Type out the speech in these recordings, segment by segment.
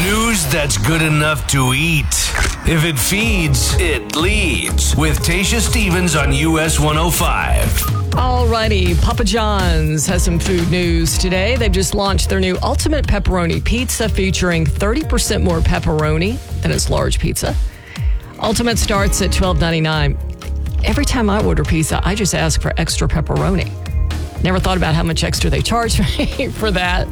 News that's good enough to eat. If it feeds, it leads. With Tasha Stevens on US 105. Alrighty, Papa John's has some food news today. They've just launched their new Ultimate Pepperoni Pizza featuring 30% more pepperoni than its large pizza. Ultimate starts at $12.99. Every time I order pizza, I just ask for extra pepperoni. Never thought about how much extra they charge me for that.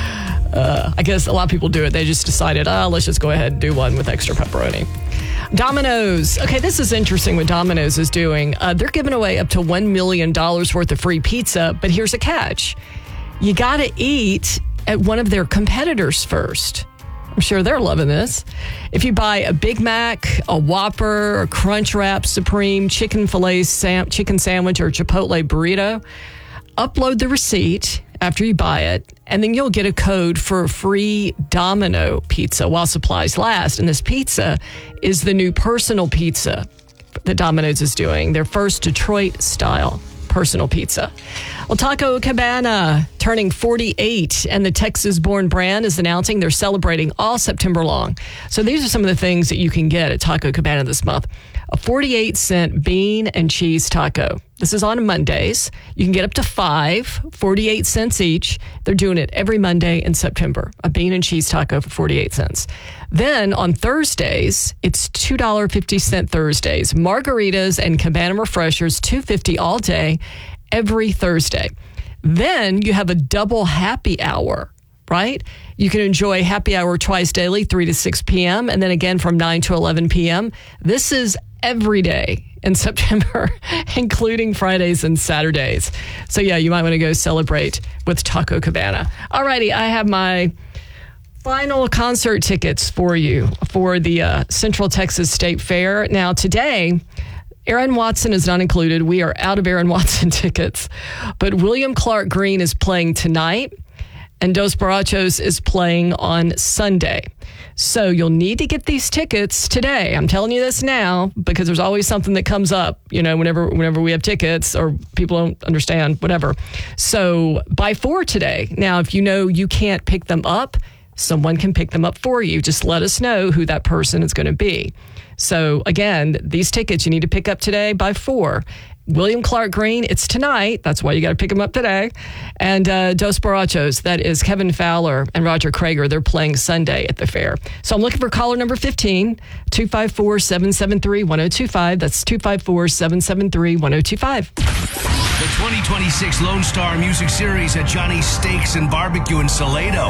I guess a lot of people do it. They just decided, let's just go ahead and do one with extra pepperoni. Domino's. Okay, this is interesting what Domino's is doing. They're giving away up to $1 million worth of free pizza, but here's a catch. You got to eat at one of their competitors first. I'm sure they're loving this. If you buy a Big Mac, a Whopper, a Crunchwrap Supreme, chicken filet chicken sandwich, or Chipotle burrito, upload the receipt after you buy it, and then you'll get a code for a free Domino pizza while supplies last. And this pizza is the new personal pizza that Domino's is doing, their first Detroit-style personal pizza. Well, Taco Cabana turning 48, and the Texas-born brand is announcing they're celebrating all September long. So these are some of the things that you can get at Taco Cabana this month. A 48-cent bean and cheese taco. This is on Mondays. You can get up to 5, 48 cents each. They're doing it every Monday in September. A bean and cheese taco for 48 cents. Then on Thursdays, it's $2.50 Thursdays. Margaritas and Cabana Refreshers, $2.50 all day, every Thursday. Then you have a double happy hour, right? You can enjoy happy hour twice daily, 3 to 6 p.m., and then again from 9 to 11 p.m. This is every day in September, including Fridays and Saturdays. So yeah, you might want to go celebrate with Taco Cabana. Alrighty, I have my final concert tickets for you for the Central Texas State Fair. Now today, Aaron Watson is not included. We are out of Aaron Watson tickets, but William Clark Green is playing tonight, and Dos Barachos is playing on Sunday. So you'll need to get these tickets today. I'm telling you this now because there's always something that comes up, whenever we have tickets or people don't understand, whatever. So by 4 today. Now, if you know you can't pick them up, someone can pick them up for you. Just let us know who that person is going to be. So again, these tickets you need to pick up today by 4. William Clark Green, it's tonight. That's why you got to pick them up today. And Dos Barachos, that is Kevin Fowler and Roger Krager. They're playing Sunday at the fair. So I'm looking for caller number 15, 254-773-1025. That's 254-773-1025. The 2026 Lone Star Music Series at Johnny's Steaks and Barbecue in Salado.